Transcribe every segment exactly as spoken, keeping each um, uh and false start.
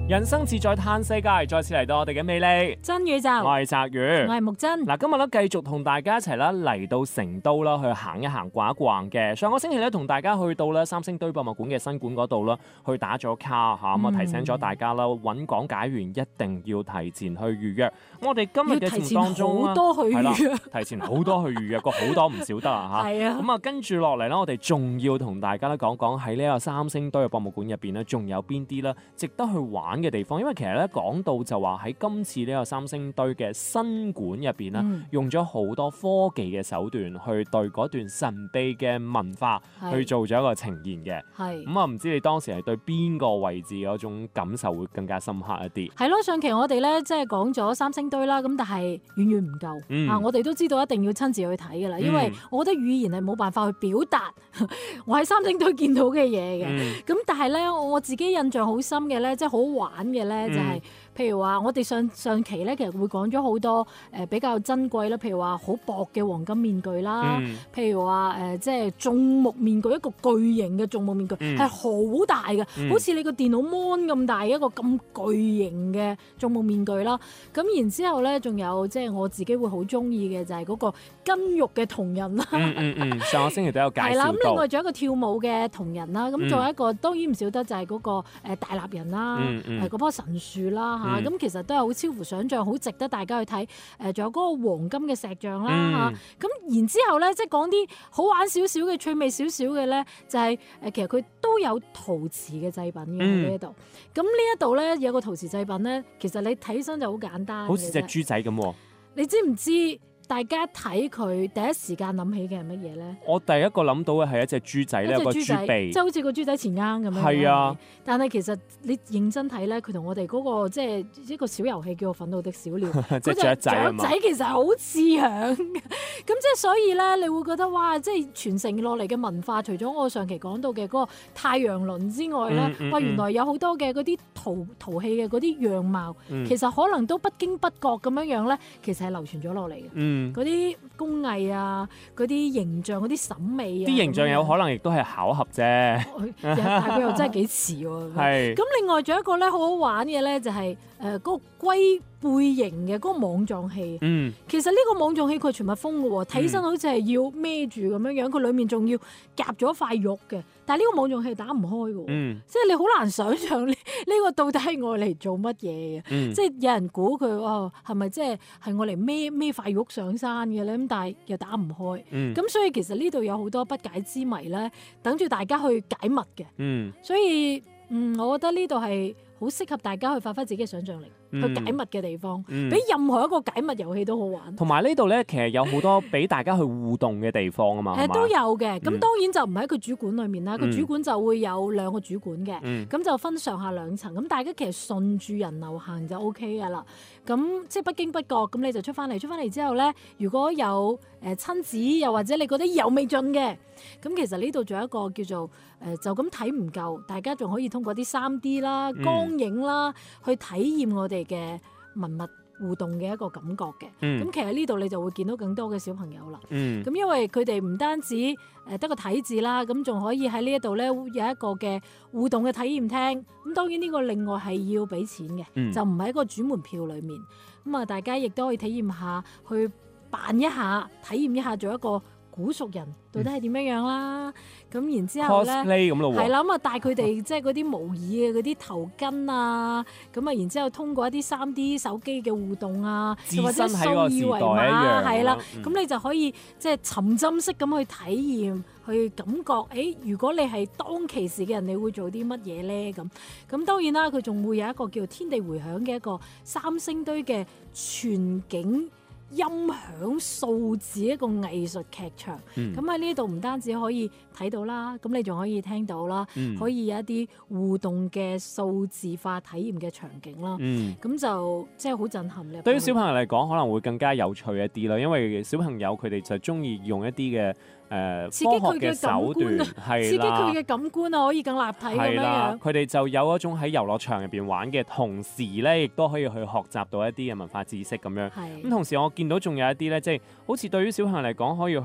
人生自在嘆世界，再次嚟到我哋嘅魅力真宇宙， 我係澤宇， 我係木真。 嗱，今日咧繼續同大家一齊啦嚟到成都啦，去行一行、逛一逛嘅。上個星期咧同大家去到咧三星堆博物館嘅新館嗰度啦，去打咗卡嚇，咁啊提醒咗大家啦，揾講解員一定要提前去預約。咁我哋今日嘅節目當中好多去預約， 提前好多去預約過好多唔少得啊嚇。 係啊。 咁啊跟住落嚟咧，我哋仲要同大家咧講講喺呢個三星堆嘅博物館入邊咧，仲有邊啲咧值得去玩嘅地方？因為其實咧講到就話喺今次呢個三星堆嘅新館入邊咧，嗯、用咗好多科技嘅手段去對嗰段神秘嘅文化去做咗一個呈現嘅。係咁啊，唔知你當時係對邊個位置嗰種感受會更加深刻一啲？ 係咯，上期我哋咧即係講咗三星堆啦，咁但係遠遠唔夠、嗯、啊！我哋都知道一定要親自去睇㗎啦，因為我覺得語言係冇辦法去表達我喺三星堆見到嘅嘢嘅。咁、嗯、但係咧，我自己印象好深嘅咧，即係好玩嘅咧，就係、是。嗯譬如話，我哋上上期咧，其實會講咗好多誒、呃、比較珍貴啦，譬如話好薄嘅黃金面具啦，嗯、譬如話誒、呃、即係種木面具，一個巨型嘅種木面具係好、嗯、大嘅，嗯、好似你個電腦 mon 咁大一個咁巨型嘅種木面具啦。咁然之後咧，仲有即係我自己會好中意嘅就係嗰個筋肉嘅銅人啦。 嗯嗯嗯，上個星期都有介紹到。係啦，咁另外仲有一個跳舞嘅銅人啦，咁仲、嗯、有一個當然唔少得就係嗰個誒大立人啦，係嗰、嗯嗯、棵神樹啦。咁、嗯、其實都係好超乎想像，好值得大家去睇。誒，仲有嗰個黃金嘅石像啦嚇。咁、嗯、然之後咧，即係講啲好玩少少嘅、趣味少少嘅咧，就係、是、誒，其實佢都有陶瓷嘅製品嘅喺呢一度。咁、嗯、呢一度咧有個陶瓷製品咧，其實你睇起身就好簡單， 好似隻豬仔咁喎。 你知唔知？大家睇佢第一時間諗起嘅係乜嘢咧？ 我第一個諗到嘅係一隻豬仔咧，有個豬鼻， 即係好似個豬仔錢罌咁樣。係啊，但係其實你認真睇咧，佢同我哋嗰、嗰個即係一個小遊戲叫做憤怒的小鳥， 即係雀仔啊嘛。 雀仔其實好似樣，咁即係所以咧，你會覺得哇！即係傳承落嚟嘅文化，除咗我上期講到嘅嗰個太陽輪之外咧，哇、嗯嗯嗯！原來有好多嘅嗰啲陶陶器嘅嗰啲樣貌，嗯、其實可能都不經不覺咁樣樣咧，其實係流傳咗落嚟嘅。嗯嗰啲工藝啊，嗰啲形象，嗰啲審美啊， 啲形象有可能亦都係巧合啫， 但係佢又真係幾似喎。係。咁另外仲有一個咧，好好玩嘅咧，就係誒嗰個龜背形嘅嗰個網狀器。嗯。其實呢個網狀器佢係全密封嘅喎，睇起身好似係要孭住咁樣樣，佢裡面仲要夾咗塊肉嘅。但係呢個網狀器打唔開嘅喎。嗯。即係你好難想像呢呢個到底係愛嚟做乜嘢嘅？嗯。即係有人估佢哦，係咪即係係愛嚟孭孭塊肉上山嘅咧？咁但係又打唔開。嗯。咁所以其實呢度有好多不解之謎咧，等住大家去解密嘅。嗯。所以嗯，我覺得呢度係好適合大家去發揮自己嘅想像力。去解密嘅地方，嗯、比任何一個解密遊戲都好玩。同埋呢度咧，其實有好多俾大家去互動嘅地方啊嘛。誒都有嘅，咁、嗯、當然就唔喺個主館裏面啦。個、嗯、主館就會有兩個主館嘅，咁、嗯、就分上下兩層。咁大家其實順住人流行就 O K 噶啦。咁即係不經不覺，咁你就出翻嚟。出翻嚟之後咧，如果有誒親子，又或者你覺得意猶未盡嘅，咁其實呢度仲有一個叫做誒、呃，就咁睇唔夠，大家仲可以通過啲三 D 啦、光影啦，嗯、去體驗我哋嘅文物互動嘅一個感覺嘅，咁、嗯、其實呢度你就會見到更多嘅小朋友啦。咁、嗯、因為佢哋唔單止誒得個睇字啦，咁仲可以喺呢一度咧有一個嘅互動嘅體驗廳。咁當然呢個另外係要俾錢嘅，嗯、就唔喺個主門票裏面。咁啊，大家亦都可以體驗下，去扮一下，體驗一下做一個古蜀人到底係點樣樣啦？咁、嗯、然之後咧，係啦，咁啊帶佢哋即係嗰啲模擬嘅嗰啲頭巾啊，咁啊然之後通過一啲三 D 手機嘅互動啊， 置身喺個時代一樣， 係啦，咁、嗯、你就可以即係沉浸式咁去體驗，去感覺，誒、欸，如果你係當其時嘅人，你會做啲乜嘢咧？咁咁當然啦，佢仲會有一個叫天地迴響嘅一個三星堆嘅全景音響數字一個藝術劇場，咁喺呢度唔單止可以睇到啦，咁你仲可以聽到啦，嗯、可以有一啲互動嘅數字化體驗嘅場景啦，咁、嗯、就即係好震撼咧。 對於小朋友嚟講，可能會更加有趣一啲啦，因為小朋友佢哋就中意用一啲嘅誒刺激佢嘅手段，刺激佢嘅感官啊，可以更立體咁樣。 佢哋就有一種喺遊樂場入邊玩嘅同時咧，亦都可以去學習到一啲嘅文化知識咁樣。咁同時我見到仲有一啲咧，即係好似對於小朋友嚟講，可以去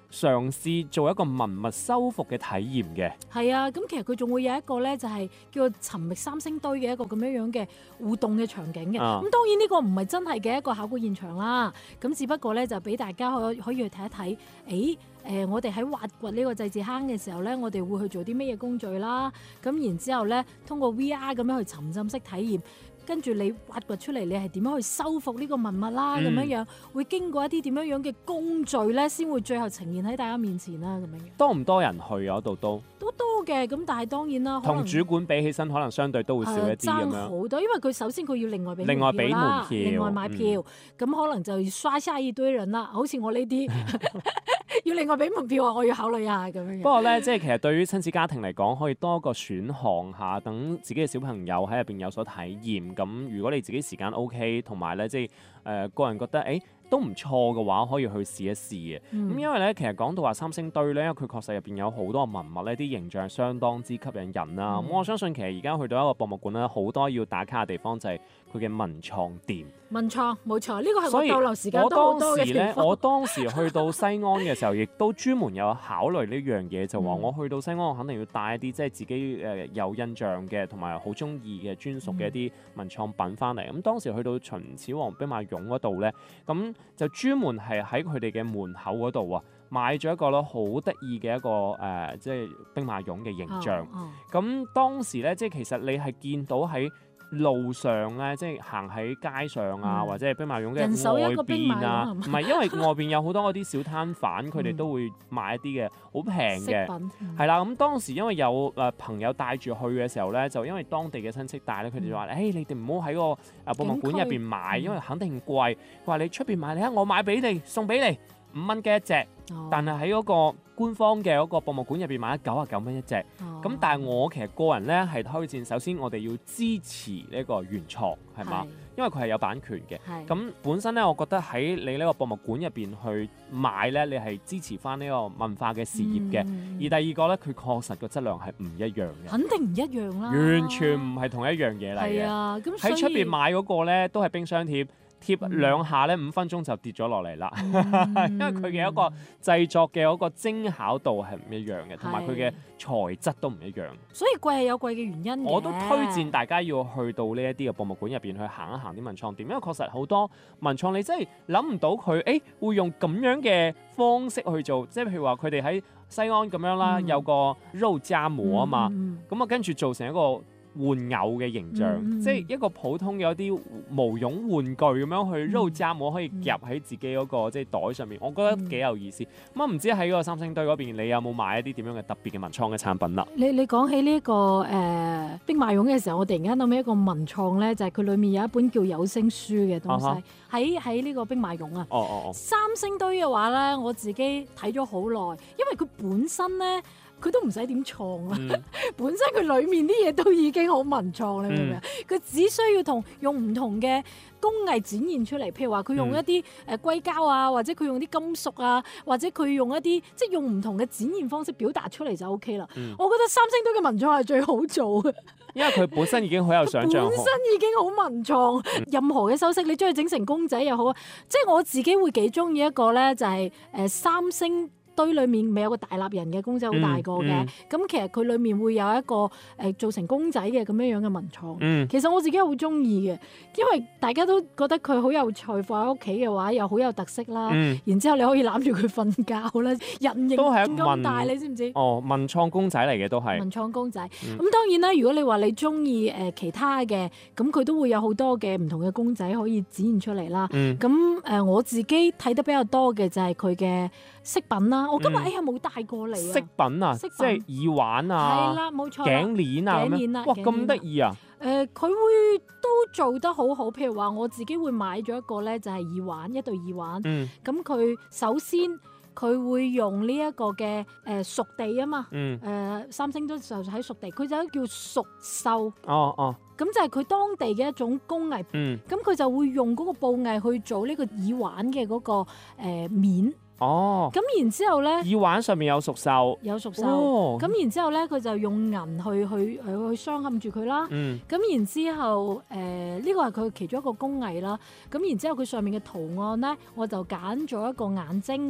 嘗試做一個文物修復嘅體驗嘅。 係啊，咁其實佢仲會有一個咧，就係叫做尋覓三星堆嘅一個咁樣樣嘅互動嘅場景嘅。咁、啊、當然呢個唔係真係嘅一個考古現場啦，咁只不過咧就俾大家可可以去睇一睇，誒。誒、呃，我哋喺挖掘呢個祭祀坑嘅時候咧，我哋會去做啲咩嘢工序啦？咁然之後咧，通過 V R 咁樣去沉浸式體驗，跟住你挖掘出嚟，你係點樣去修復呢個文物啦？咁樣、嗯、樣會經過一啲點樣樣嘅工序咧，先會最後呈現喺大家面前啦。咁樣樣多唔多人去嗰度都都多嘅，咁但係當然啦， 同主館比起身，可能相對都會少一啲咁樣。爭好多，因為佢首先佢要另外俾另外俾門票， 另外買票，咁、嗯、可能就刷下一堆人啦。好似我呢啲。要另外俾門票啊！我要考慮下咁樣。 不過咧，即係其實對於親子家庭嚟講，可以多個選項下，等自己嘅小朋友喺入邊有所體驗。咁如果你自己時間 OK，同埋咧，即係誒個人覺得誒。欸都唔錯嘅話，可以去試一試嘅。咁、嗯、因為咧，其實講到話三星堆咧，因為佢確實入邊有好多文物咧，啲形象相當之吸引人啦。咁、嗯、我相信其實而家去到一個博物館咧，好多要打卡嘅地方就係佢嘅文創店。 文創冇錯，呢、這個係我逗留時間都好多嘅地方。 我當時咧，我當時去到西安嘅時候，亦都專門有考慮呢樣嘢，就話我去到西安，我肯定要帶一啲即係自己誒有印象嘅，同埋好中意嘅專屬嘅一啲文創品翻嚟。咁、嗯、當時去到秦始皇兵馬俑嗰度咧，咁就專門係喺佢哋嘅門口嗰度啊，買咗一個咯好得意嘅一個誒、呃，即係兵馬俑嘅形象。咁、oh, oh. 當時咧，即係其實你係見到喺路上咧，即係行喺街上啊，嗯、或者係兵馬俑嘅外邊啊，唔係因為外邊有好多嗰啲小攤販，佢哋、嗯、都會賣一啲嘅好平嘅，係啦。咁、嗯、當時因為有誒朋友帶住去嘅時候咧，就因為當地嘅親戚帶咧，佢哋就話：誒、嗯，你哋唔好喺個誒博物館入邊買，因為肯定貴。佢話你出邊買，你睇我買俾你，送俾你。五蚊雞一隻，哦、但係喺嗰個官方嘅嗰個博物館入邊買咗九十九蚊一隻。咁、哦、但係我其實個人咧係推薦，首先我哋要支持呢個原創，係嘛？是因為佢係有版權嘅。咁是本身咧，我覺得喺你呢個博物館入邊去買咧，你係支持翻呢個文化嘅事業嘅。嗯、而第二個咧，佢確實個質量係唔一樣嘅。 肯定唔一樣啦。 完全唔係同一樣嘢嚟嘅。係啊，咁喺出邊買嗰個咧都係冰箱貼。貼兩下咧，五分鐘就跌咗落嚟啦。嗯、因為佢嘅一個製作嘅嗰個精巧度係唔一樣嘅，同埋佢嘅材質都唔一樣。 所以貴係有貴嘅原因嘅。 我都推薦大家要去到呢一啲嘅博物館入邊去行一行啲文創店，因為確實好多文創你真係諗唔到佢，誒、欸、會用咁樣嘅方式去做，即係譬如話佢哋喺西安咁樣啦，嗯、有個肉夾饃啊嘛，咁啊跟住做成一個玩偶嘅形象，嗯、即係一個普通有啲毛絨玩具咁樣去肉夾饃可以夾喺自己嗰、那個、嗯、即係袋上面，我覺得幾有意思。咁啊唔知喺嗰個三星堆嗰邊，你有冇買一啲點樣嘅特別嘅文創嘅產品啦？ 你你講起呢、這、一個誒、呃、兵馬俑嘅時候，我突然間諗起一個文創咧，就係、是、佢裡面有一本叫有聲書嘅東西，喺喺呢個兵馬俑啊。哦哦哦。三星堆嘅話咧，我自己睇咗好耐，因為佢本身咧。佢都唔使點創啊！嗯、本身佢裡面啲嘢都已經好文創啦，明唔明啊？佢只需要同用唔同嘅工藝展現出嚟，譬如話佢用一啲誒硅膠啊，或者佢用啲金屬啊，或者佢用一啲即係用唔同嘅展現方式表達出嚟就 O K 啦。嗯、我覺得三星堆嘅文創係最好做嘅， 因為佢本身已經好有想像， 本身已經好文創。嗯、任何嘅修飾，你將佢整成公仔又好啊，即係我自己會幾中意一個咧，就係誒三星堆裏面咪有個大立人嘅公仔好大個嘅，咁、嗯嗯、其實佢裏面會有一個誒、呃、做成公仔嘅咁樣樣嘅文創。嗯、其實我自己好中意嘅，因為大家都覺得佢好有趣，放喺屋企嘅話又好有特色啦。嗯、然之後你可以攬住佢瞓覺啦，人形咁大，你知唔知？ 哦，文創公仔嚟嘅都係文創公仔。咁、嗯、當然啦，如果你話你中意誒其他嘅，咁佢都會有好多嘅唔同嘅公仔可以展現出嚟啦。咁誒、嗯呃、我自己睇得比較多嘅就係佢嘅飾品啦。我今日哎呀冇帶過嚟啊！ 飾品啊，即係耳環啊， 係啦，冇錯， 頸鏈啊，咁樣，哇，咁得意啊！ 誒，佢會都做得好好。譬如話，我自己會買咗一個咧，就係耳環，一對耳環。嗯。咁佢首先佢會用呢一個嘅誒屬地啊嘛。嗯。誒，三星堆就喺屬地，佢就叫屬獸。哦哦。咁就係佢當地嘅一種工藝。嗯。咁佢就會用嗰個布藝去做呢個耳環嘅嗰個誒面。哦，咁然之後咧， 耳環上面有屬獸， 有屬獸，咁、哦、然之後咧，佢就用銀去去去去鑲嵌住佢啦。嗯，咁然之後，誒、呃、呢、這個係佢其中一個工藝啦。咁然之後，佢上面嘅圖案咧，我就揀咗一個眼睛嘅。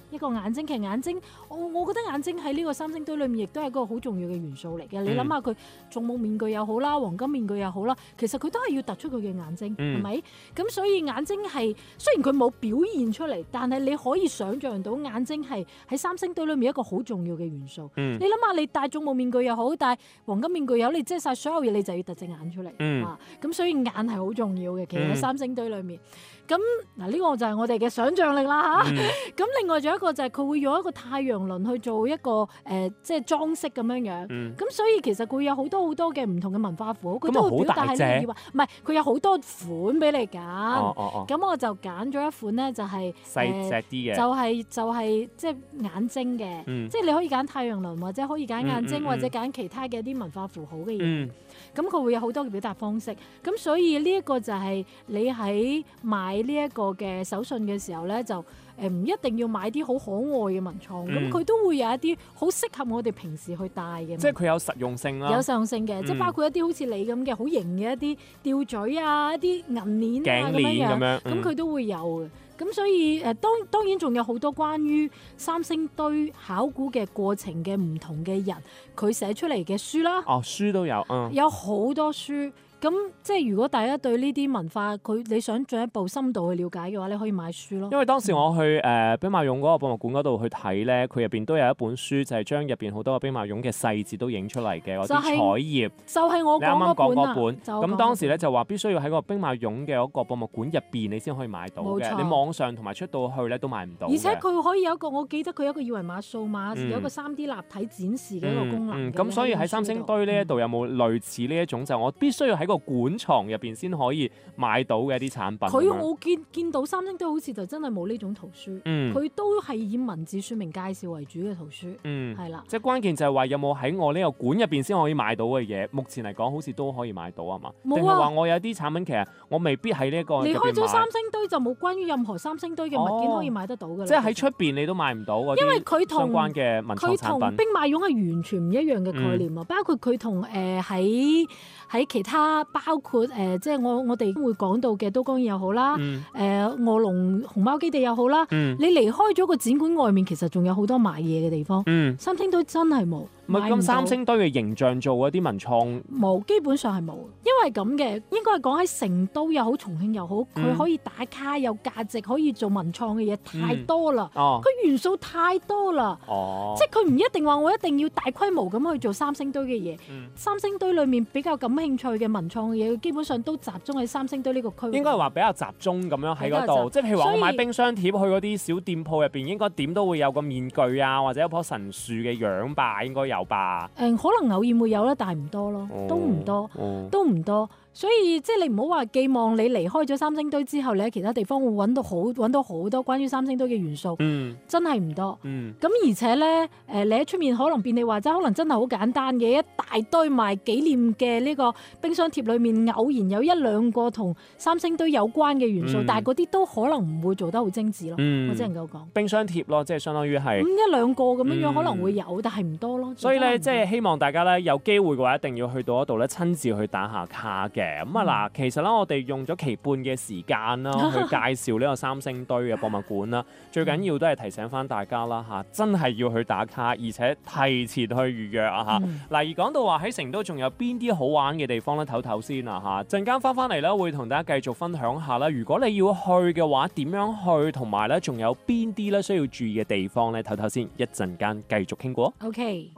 一個眼睛，其實眼睛我我覺得眼睛喺呢個三星堆裏面亦都係一個好重要嘅元素嚟嘅。嗯、你諗下佢眾目面具又好啦，黃金面具又好啦，其實佢都係要突出佢嘅眼睛，係咪、嗯？咁所以眼睛係雖然佢冇表現出嚟，但係你可以想像到眼睛係喺三星堆裏面一個好重要嘅元素。嗯、你諗下，你戴眾目面具又好，戴黃金面具又好，你遮晒所有嘢，你就要突隻眼出嚟、嗯、啊！咁所以眼係好重要嘅，其實喺三星堆裏面。咁嗱，呢個就係我哋嘅想像力啦嚇。咁、嗯、另外仲有一個就係佢會用一個太陽輪去做一個誒、呃，即係裝飾咁樣樣。咁、嗯、所以其實佢有好多好多嘅唔同嘅文化符號，佢都會表達喺呢個。唔係，佢有好多款俾你揀。咁、哦哦、我就揀咗一款咧、就係，就係細隻啲嘅，就係就係即係眼睛嘅。嗯、即係你可以揀太陽輪，或者可以揀眼睛，嗯嗯嗯、或者揀其他嘅一啲文化符號嘅嘢。嗯咁佢會有好多嘅表達方式，咁所以呢一個就係你喺買呢一個嘅手信嘅時候咧，就誒唔一定要買啲好可愛嘅文創，咁佢、嗯、都會有一啲好適合我哋平時去戴嘅。 即係佢有實用性啦， 有實用性嘅，嗯、即係包括一啲好似你咁嘅好型嘅一啲吊墜啊、一啲銀鏈啊咁樣樣，咁佢、嗯、都會有嘅。咁所以誒，當當然仲有好多關於三星堆考古嘅過程嘅唔同嘅人，佢寫出嚟嘅書啦。 哦，書都有，嗯， 有好多書。咁即係如果大家對呢啲文化，佢你想進一步深度去了解嘅話，你可以買書咯。 因為當時我去誒、呃、兵馬俑嗰個博物館嗰度去睇咧，佢入邊都有一本書，就係將入邊好多個兵馬俑嘅細節都影出嚟嘅嗰啲彩頁。 就係、是、我剛剛講嗰本。 咁當時咧就話必須要喺個兵馬俑嘅嗰個博物館入邊，你先可以買到嘅。冇錯。你網上同埋出到去咧都買唔到。 而且佢可以有一個，我記得佢有一個二維碼掃碼，嗯、有一個三 D 立體展示嘅一個功能。咁、 嗯嗯、所以喺三星堆呢一度有冇類似呢一種，嗯、就我必須要喺個館藏入邊先可以買到嘅一啲產品。 佢我見見到三星堆好似就真係冇呢種圖書，佢、嗯、都係以文字說明介紹為主嘅圖書，係、嗯、啦。 即係關鍵就係話有冇喺我呢個館入邊先可以買到嘅嘢。目前嚟講好似都可以買到啊嘛。冇啊。定係話我有啲產品其實我未必喺呢一個。離開咗三星堆就冇關於任何三星堆嘅物件可以買得到㗎啦。 即係喺出邊你都買唔到嗰啲相關嘅文創產品。因為佢同佢同兵馬俑係完全唔一樣嘅概念啊！嗯、包括佢同誒喺喺其他包括誒、呃、即係我我哋會講到嘅都江堰又好啦，誒、嗯呃、臥龍熊貓基地又好啦，嗯、你離開咗個展館外面，其實仲有好多賣嘢嘅地方。嗯、三星堆真係冇。 咁三星堆嘅形象做嗰啲文創冇，基本上係冇，因為咁嘅應該係講喺成都又好，重慶又好，佢、嗯、可以打卡有價值，可以做文創嘅嘢太多啦，佢、嗯哦、元素太多啦，哦、即係佢唔一定話我一定要大規模咁去做三星堆嘅嘢。嗯、三星堆裡面比較感興趣嘅文創嘅嘢，基本上都集中喺三星堆呢個區域。 應該係話比較集中咁樣喺嗰度，即係譬如話我買冰箱貼去嗰啲小店鋪入邊，應該點都會有個面具啊，或者一棵神樹嘅樣吧，應該有吧。 誒可能偶爾會有啦，但係唔多咯，都唔多，哦、都唔多。所以即係你唔好話寄望你離開咗三星堆之後，你喺其他地方會揾到好揾到好多關於三星堆嘅元素，嗯、真係唔多。咁、嗯、而且咧，誒你喺出面可能便利話齋，可能真係好簡單嘅一大堆賣紀念嘅呢個冰箱貼裏面，偶然有一兩個同三星堆有關嘅元素，嗯、但係嗰啲都可能唔會做得好精緻咯。嗯、我只能夠講冰箱貼咯，即係相當於係、 嗯、一兩個咁樣樣，可能會有，嗯、但係唔多咯。 所以咧，即係希望大家咧有機會嘅話，一定要去到嗰度咧，親自去打下卡嘅。咁啊嗱，其實咧我哋用咗期半嘅時間啦，去介紹呢個三星堆嘅博物館啦。最緊要都係提醒翻大家啦嚇，真係要去打卡，而且提前去預約啊嚇。嗱、嗯，而講到話喺成都仲有邊啲好玩嘅地方咧，唞唞先啊嚇。陣間翻翻嚟咧，會同大家繼續分享下啦。如果你要去嘅話，點樣去，同埋咧仲有邊啲咧需要注意嘅地方咧，唞唞先。一陣間繼續傾過。 OK。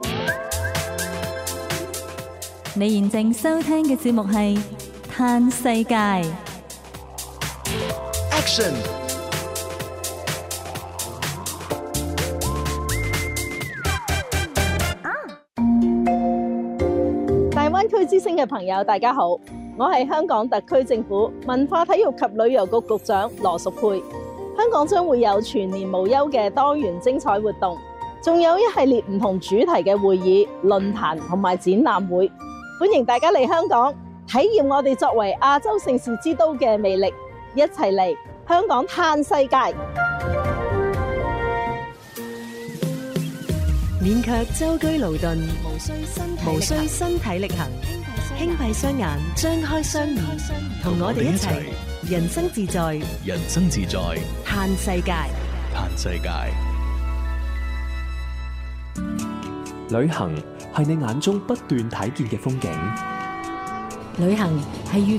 你現正收聽嘅節目係《嘆世界》 Action。大灣區之聲嘅朋友，大家好，我係香港特區政府文化體育及旅遊局局長羅淑佩。香港將會有全年無休嘅多元精彩活動，仲有一系列唔同主題嘅會議、論壇同埋展覽會。歡迎大家嚟香港體驗我哋作為亞洲盛事之都嘅魅力，一齊嚟香港嘆世界。 免卻舟車勞頓，無需身體無需身體力行，輕閉雙眼，張開雙耳，同我哋一齊人生自在， 人生自在， 嘆世界， 嘆世界。 旅行係你眼中不斷睇見嘅風景， 旅行係遇